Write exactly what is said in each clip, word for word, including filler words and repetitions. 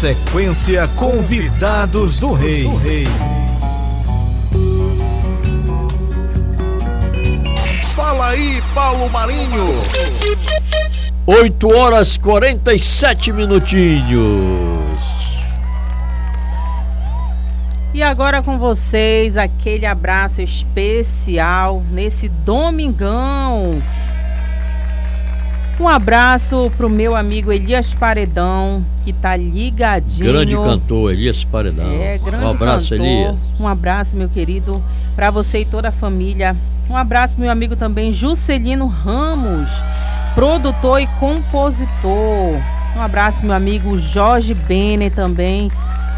sequência, Convidados do Rei. Fala aí, Paulo Marinho. oito horas e quarenta e sete minutinhos. E agora com vocês, aquele abraço especial nesse domingão. Um abraço pro meu amigo Elias Paredão, que tá ligadinho. Grande cantor, Elias Paredão. É, grande Um abraço, cantor. Elias. Um abraço, meu querido, para você e toda a família. Um abraço, meu amigo também, Juscelino Ramos, produtor e compositor. Um abraço, meu amigo Jorge Bene também,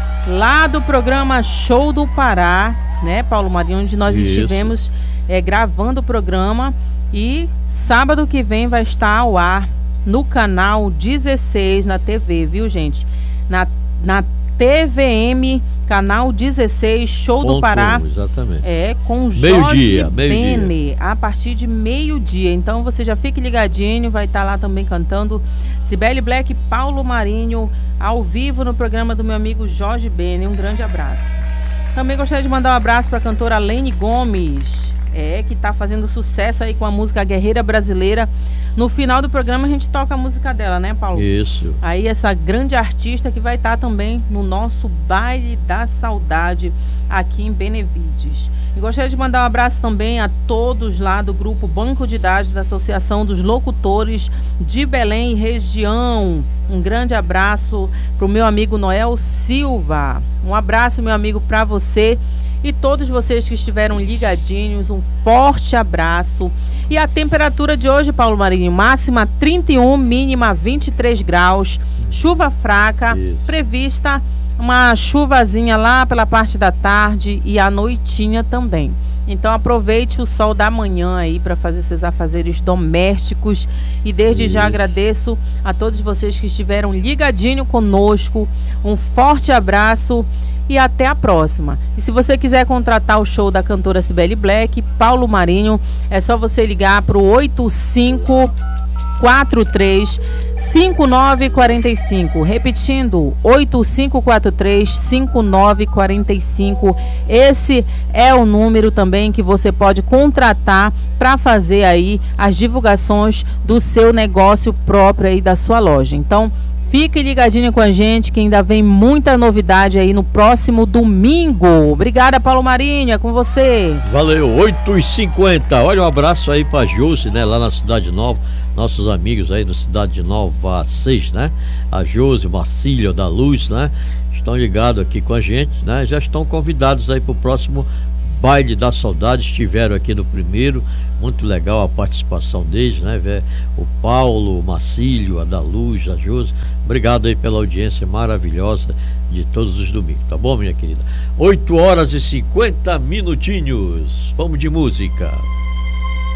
lá do programa Show do Pará, né, Paulo Marinho, onde nós Isso. estivemos é, gravando o programa. E sábado que vem vai estar ao ar no canal dezesseis na T V, viu, gente? Na, na T V M, canal dezesseis, Show Ponto do Pará. um, exatamente. É, com Meio Jorge dia, meio Bene, dia. a partir de meio-dia. Então você já fique ligadinho, vai estar lá também cantando Cibele Black e Paulo Marinho ao vivo no programa do meu amigo Jorge Bene. Um grande abraço. Também gostaria de mandar um abraço para a cantora Lene Gomes. É, que tá fazendo sucesso aí com a música Guerreira Brasileira. No final do programa a gente toca a música dela, né, Paulo? Isso. Aí essa grande artista que vai estar também no nosso Baile da Saudade aqui em Benevides. E gostaria de mandar um abraço também a todos lá do grupo Banco de Dados da Associação dos Locutores de Belém e região. Um grande abraço pro meu amigo Noel Silva. Um abraço, meu amigo, para você e todos vocês que estiveram ligadinhos, um forte abraço. E a temperatura de hoje, Paulo Marinho, máxima trinta e um, mínima vinte e três graus, chuva fraca, Isso. prevista uma chuvazinha lá pela parte da tarde e à noitinha também. Então aproveite o sol da manhã aí para fazer seus afazeres domésticos. E desde Isso. já agradeço a todos vocês que estiveram ligadinho conosco. Um forte abraço e até a próxima. E se você quiser contratar o show da cantora Cibele Black, Paulo Marinho, é só você ligar para o oito cinco quatro três cinco nove quatro cinco. Repetindo, oito cinco quatro três cinco nove quatro cinco. Esse é o número também que você pode contratar para fazer aí as divulgações do seu negócio próprio aí da sua loja. Então, fique ligadinho com a gente que ainda vem muita novidade aí no próximo domingo. Obrigada, Paulo Marinho, é com você. Valeu, oito e cinquenta. Olha, um abraço aí pra Josi, né, lá na Cidade Nova. Nossos amigos aí na Cidade Nova seis, né? A Josi, Marcília da Luz, né? Estão ligados aqui com a gente, né? Já estão convidados aí pro próximo Baile da Saudade. Estiveram aqui no primeiro, muito legal a participação deles, né? O Paulo, o Marcílio, a da Luz, a Josi. Obrigado aí pela audiência maravilhosa de todos os domingos, tá bom, minha querida? oito horas e cinquenta minutinhos. Vamos de música.